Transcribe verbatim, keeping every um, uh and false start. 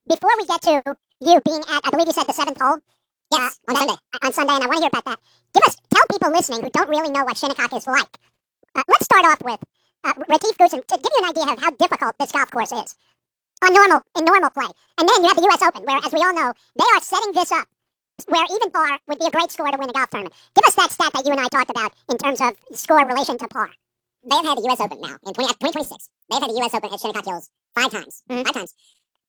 before we get to you being at, I believe you said the seventh hole. Yes, uh, on that, Sunday. On Sunday, and I want to hear about that. Give us, tell people listening who don't really know what Shinnecock is like. Uh, let's start off with uh, Retief Goosen to give you an idea of how difficult this golf course is on normal in normal play. And then you have the U S Open, where, as we all know, they are setting this up where even par would be a great score to win a golf tournament. Give us that stat that you and I talked about in terms of score relation to par. They've had the U S Open now in twenty twenty-six. They've had the U S Open at Shinnecock Hills five times. Mhm. Five times.